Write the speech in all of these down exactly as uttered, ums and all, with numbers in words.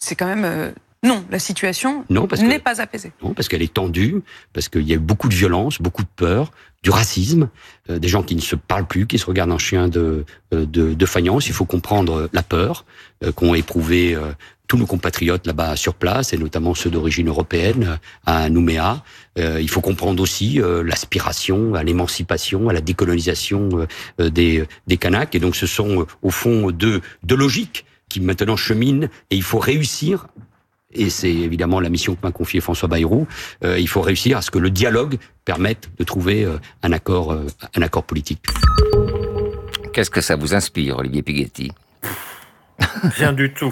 c'est quand même... Euh, non, la situation non, parce n'est que, pas apaisée. Non, parce qu'elle est tendue, parce qu'il y a eu beaucoup de violence, beaucoup de peur, du racisme, euh, des gens qui ne se parlent plus, qui se regardent en chien de, de, de faïence. Il faut comprendre la peur euh, qu'ont éprouvé euh, tous nos compatriotes là-bas sur place, et notamment ceux d'origine européenne, à Nouméa. Euh, il faut comprendre aussi euh, l'aspiration à l'émancipation, à la décolonisation euh, des, des Kanaks. Et donc ce sont euh, au fond deux, deux logiques qui maintenant cheminent, et il faut réussir, et c'est évidemment la mission que m'a confiée François Bayrou, euh, il faut réussir à ce que le dialogue permette de trouver euh, un accord, euh, un accord politique. Qu'est-ce que ça vous inspire, Olivier Pighetti ? Rien du tout.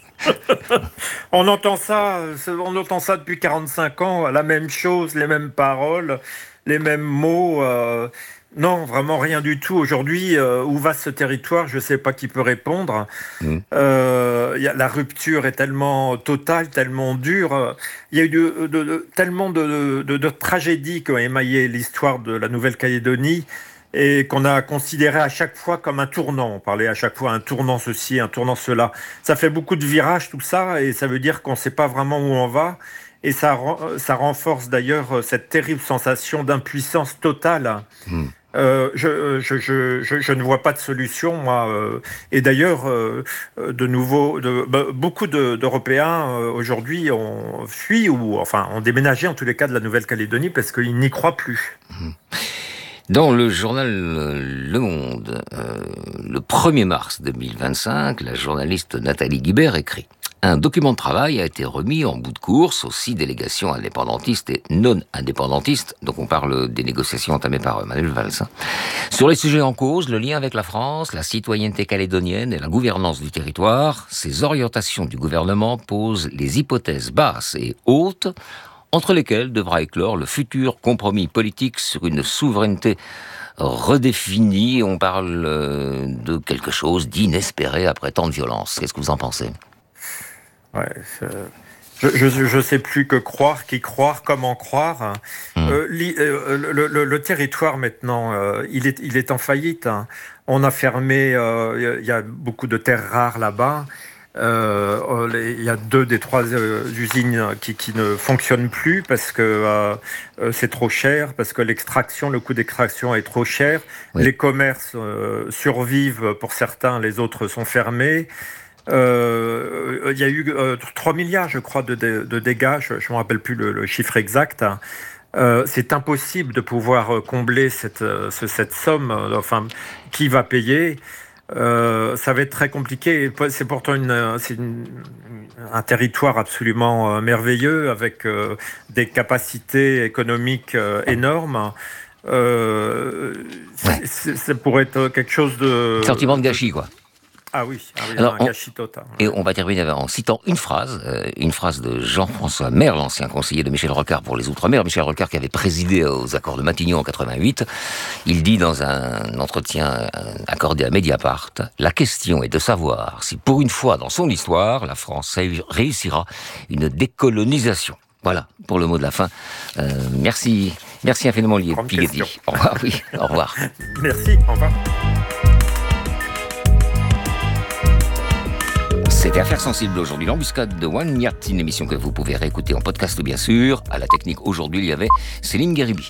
on entend ça, on entend ça depuis quarante-cinq ans, la même chose, les mêmes paroles, les mêmes mots. Euh, non, vraiment rien du tout. Aujourd'hui, euh, où va ce territoire ? Je ne sais pas qui peut répondre. Mmh. Euh, y a, la rupture est tellement totale, tellement dure. Il y a eu de, de, de, tellement de, de, de tragédies qui ont émaillé l'histoire de la Nouvelle-Calédonie, et qu'on a considéré à chaque fois comme un tournant. On parlait à chaque fois un tournant ceci, un tournant cela. Ça fait beaucoup de virages, tout ça, et ça veut dire qu'on ne sait pas vraiment où on va. Et ça, ça renforce d'ailleurs cette terrible sensation d'impuissance totale. Mmh. Euh, je, je, je, je, je ne vois pas de solution, moi. Euh, et d'ailleurs, euh, de nouveau, de, bah, beaucoup de, d'Européens euh, aujourd'hui ont fui, ou enfin ont déménagé en tous les cas de la Nouvelle-Calédonie parce qu'ils n'y croient plus. Mmh. Dans le journal Le Monde, euh, le premier mars deux mille vingt-cinq, la journaliste Nathalie Guibert écrit « Un document de travail a été remis en bout de course aux six délégations indépendantistes et non indépendantistes, donc on parle des négociations entamées par Manuel Valls, hein, sur les sujets en cause, le lien avec la France, la citoyenneté calédonienne et la gouvernance du territoire. Ces orientations du gouvernement posent les hypothèses basses et hautes entre lesquelles devra éclore le futur compromis politique sur une souveraineté redéfinie. On parle de quelque chose d'inespéré après tant de violence. Qu'est-ce que vous en pensez ? Ouais, je ne sais plus que croire, qui croire, comment croire. Mmh. Euh, li, euh, le, le, le territoire maintenant, euh, il, est, il est en faillite. Hein. On a fermé, euh, il y a beaucoup de terres rares là-bas. Euh, il y a deux des trois euh, usines qui, qui ne fonctionnent plus parce que euh, euh, c'est trop cher, parce que l'extraction, le coût d'extraction est trop cher. Oui. Les commerces euh, survivent pour certains, les autres sont fermés. Euh, il y a eu euh, trois milliards, je crois, de, de, de dégâts. Je ne me rappelle plus le, le chiffre exact. Euh, c'est impossible de pouvoir combler cette, ce, cette somme. Enfin, qui va payer ? Euh, ça va être très compliqué. C'est pourtant une, c'est une, un territoire absolument euh, merveilleux, avec euh, des capacités économiques euh, énormes. Euh, ouais. Ça pourrait être quelque chose de... Sentiment de gâchis, quoi. Ah oui, ah oui alors, un on, gâchis total. Et on va terminer en citant une phrase, euh, une phrase de Jean-François Merle, l'ancien conseiller de Michel Rocard pour les Outre-mer. Michel Rocard qui avait présidé aux accords de Matignon en quatre-vingt-huit. Il dit dans un entretien accordé à Mediapart, « La question est de savoir si pour une fois dans son histoire, la France réussira une décolonisation. » Voilà, pour le mot de la fin. Euh, merci, merci infiniment, Olivier Pighetti. Au revoir, oui, au revoir. Merci, au revoir. C'était Affaires sensibles aujourd'hui, l'embuscade de One Niat, une émission que vous pouvez réécouter en podcast bien sûr. À la technique aujourd'hui, il y avait Céline Guéribi.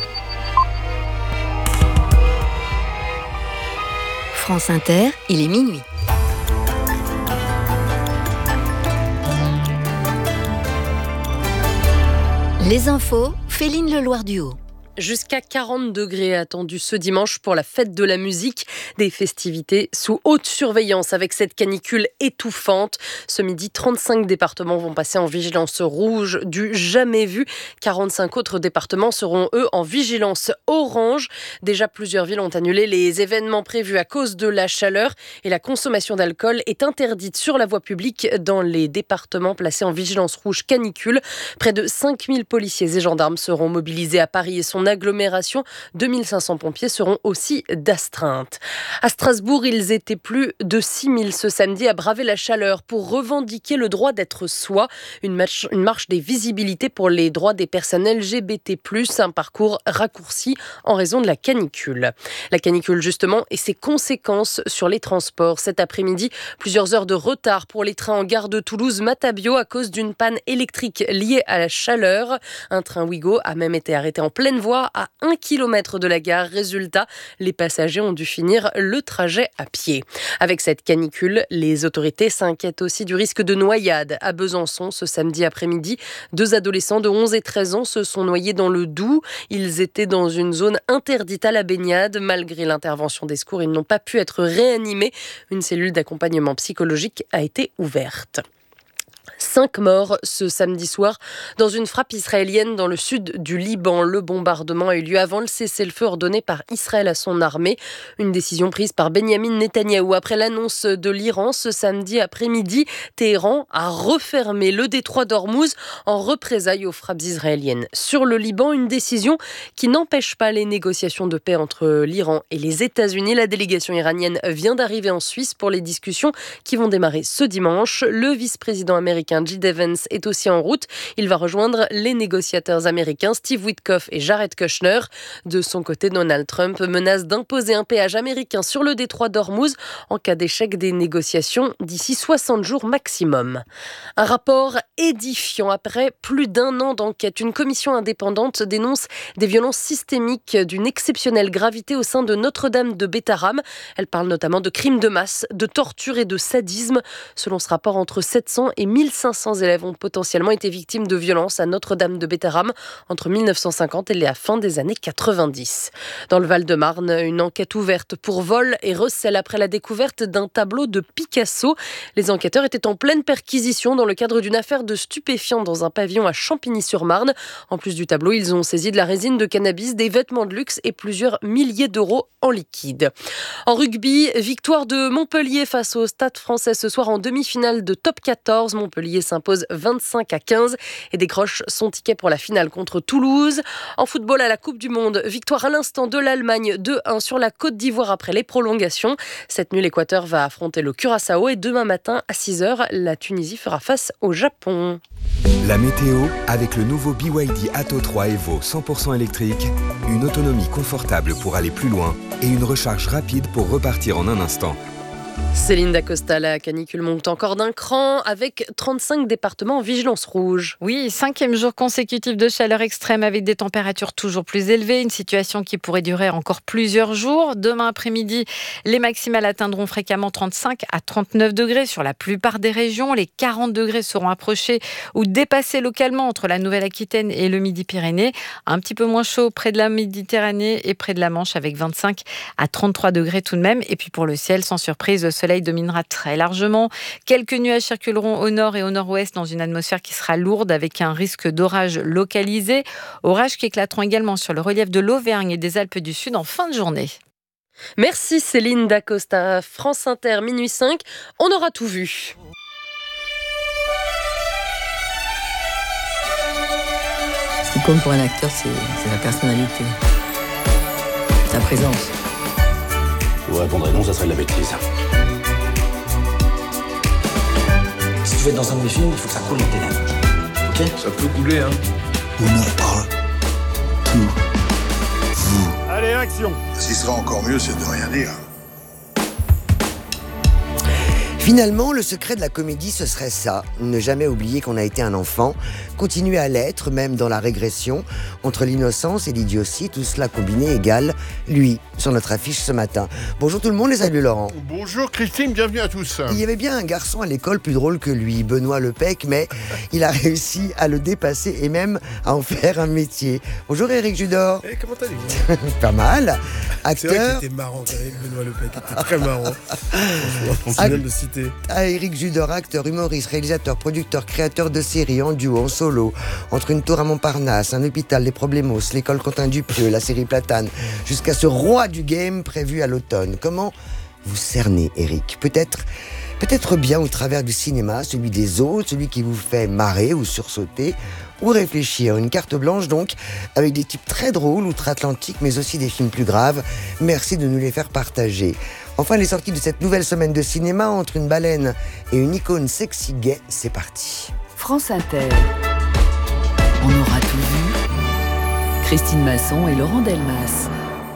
France Inter, il est minuit. Les infos, Féline Leloir-Duhaut. Jusqu'à quarante degrés attendus ce dimanche pour la fête de la musique. Des festivités sous haute surveillance avec cette canicule étouffante. Ce midi, trente-cinq départements vont passer en vigilance rouge du jamais vu. quarante-cinq autres départements seront, eux, en vigilance orange. Déjà, plusieurs villes ont annulé les événements prévus à cause de la chaleur. Et la consommation d'alcool est interdite sur la voie publique dans les départements placés en vigilance rouge canicule. Près de cinq mille policiers et gendarmes seront mobilisés à Paris et son agglomération. deux mille cinq cents pompiers seront aussi d'astreinte. À Strasbourg, ils étaient plus de six mille ce samedi à braver la chaleur pour revendiquer le droit d'être soi. Une marche, une marche des visibilités pour les droits des personnes L G B T plus, un parcours raccourci en raison de la canicule. La canicule justement et ses conséquences sur les transports. Cet après-midi, plusieurs heures de retard pour les trains en gare de Toulouse-Matabio à cause d'une panne électrique liée à la chaleur. Un train Ouigo a même été arrêté en pleine voie à un kilomètre de la gare. Résultat, les passagers ont dû finir le trajet à pied. Avec cette canicule, les autorités s'inquiètent aussi du risque de noyade. À Besançon, ce samedi après-midi, deux adolescents de onze et treize ans se sont noyés dans le Doubs. Ils étaient dans une zone interdite à la baignade. Malgré l'intervention des secours, ils n'ont pas pu être réanimés. Une cellule d'accompagnement psychologique a été ouverte. Cinq morts ce samedi soir dans une frappe israélienne dans le sud du Liban. Le bombardement a eu lieu avant le cessez-le-feu ordonné par Israël à son armée. Une décision prise par Benyamin Netanyahou après l'annonce de l'Iran ce samedi après-midi. Téhéran a refermé le détroit d'Ormuz en représailles aux frappes israéliennes sur le Liban. Une décision qui n'empêche pas les négociations de paix entre l'Iran et les États-Unis. La délégation iranienne vient d'arriver en Suisse pour les discussions qui vont démarrer ce dimanche. Le vice-président américain J D Vance est aussi en route. Il va rejoindre les négociateurs américains Steve Witkoff et Jared Kushner. De son côté, Donald Trump menace d'imposer un péage américain sur le détroit d'Ormuz en cas d'échec des négociations d'ici soixante jours maximum. Un rapport édifiant après plus d'un an d'enquête. Une commission indépendante dénonce des violences systémiques d'une exceptionnelle gravité au sein de Notre-Dame de Bétharram. Elle parle notamment de crimes de masse, de torture et de sadisme. Selon ce rapport, entre sept cents et mille cinq cents élèves ont potentiellement été victimes de violences à Notre-Dame de Bétharram entre mille neuf cent cinquante et la fin des années quatre-vingt-dix. Dans le Val-de-Marne, une enquête ouverte pour vol et recel après la découverte d'un tableau de Picasso. Les enquêteurs étaient en pleine perquisition dans le cadre d'une affaire de stupéfiants dans un pavillon à Champigny-sur-Marne. En plus du tableau, ils ont saisi de la résine de cannabis, des vêtements de luxe et plusieurs milliers d'euros en liquide. En rugby, victoire de Montpellier face au Stade Français ce soir en demi-finale de top quatorze. Montpellier s'impose vingt-cinq à quinze et décroche son ticket pour la finale contre Toulouse. En football à la Coupe du Monde, victoire à l'instant de l'Allemagne deux un sur la Côte d'Ivoire après les prolongations. Cette nuit, l'Équateur va affronter le Curaçao et demain matin à six heures, la Tunisie fera face au Japon. La météo avec le nouveau B Y D Atto trois Evo cent pour cent électrique, une autonomie confortable pour aller plus loin et une recharge rapide pour repartir en un instant. Céline Dacosta, la canicule monte encore d'un cran avec trente-cinq départements en vigilance rouge. Oui, cinquième jour consécutif de chaleur extrême avec des températures toujours plus élevées, une situation qui pourrait durer encore plusieurs jours. Demain après-midi, les maximales atteindront fréquemment trente-cinq à trente-neuf degrés sur la plupart des régions. Les quarante degrés seront approchés ou dépassés localement entre la Nouvelle-Aquitaine et le Midi-Pyrénées. Un petit peu moins chaud près de la Méditerranée et près de la Manche avec vingt-cinq à trente-trois degrés tout de même. Et puis pour le ciel, sans surprise, le soleil dominera très largement. Quelques nuages circuleront au nord et au nord-ouest dans une atmosphère qui sera lourde avec un risque d'orage localisé. Orages qui éclateront également sur le relief de l'Auvergne et des Alpes du Sud en fin de journée. Merci Céline Dacosta. France Inter, minuit cinq. On aura tout vu. Ce qui compte pour un acteur, c'est, c'est la personnalité, sa présence. Vous répondrez non, ça serait de la bêtise. Si tu veux être dans un de mes films, il faut que ça coule dans tes lèvres. Ok ? Ça peut couler, hein. On en parle. Tout. Vous. Allez, action ! Ce qui sera encore mieux, c'est de rien dire. Finalement, le secret de la comédie, ce serait ça. Ne jamais oublier qu'on a été un enfant, continuer à l'être, même dans la régression, entre l'innocence et l'idiotie, tout cela combiné égale lui, sur notre affiche ce matin. Bonjour tout le monde, les salut Laurent. Bonjour Christine, bienvenue à tous. Il y avait bien un garçon à l'école plus drôle que lui, Benoît Lepec, mais il a réussi à le dépasser et même à en faire un métier. Bonjour Éric Judor. Hey, comment allez-vous ? Pas mal. Acteur. C'est vrai qu'il était marrant quand même, Benoît Lepec, il était très marrant. On se vient de citer. À Éric Judor, acteur, humoriste, réalisateur, producteur, créateur de séries, en duo, en solo, entre une tour à Montparnasse, un hôpital, les Problemos, l'école Quentin Dupieux, la série Platane, jusqu'à ce roi du game prévu à l'automne. Comment vous cernez, Éric ? Peut-être Peut-être bien au travers du cinéma, celui des autres, celui qui vous fait marrer ou sursauter, ou réfléchir. Une carte blanche donc, avec des types très drôles, outre-Atlantique, mais aussi des films plus graves. Merci de nous les faire partager. Enfin, les sorties de cette nouvelle semaine de cinéma, entre une baleine et une icône sexy gay, c'est parti. France Inter. On aura tout vu. Christine Masson et Laurent Delmas.